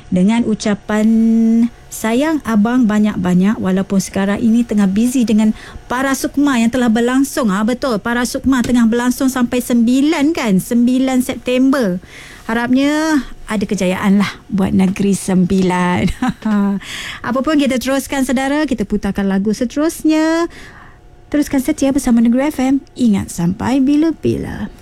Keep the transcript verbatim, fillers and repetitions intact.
dengan ucapan sayang abang banyak-banyak walaupun sekarang ini tengah busy dengan Para Sukma yang telah berlangsung. Ha, betul, Para Sukma tengah berlangsung sampai sembilan kan, sembilan September. Harapnya ada kejayaan lah buat Negeri Sembilan. Apapun, kita teruskan saudara, kita putarkan lagu seterusnya. Teruskan setia bersama Negeri F M. Ingat sampai bila-bila.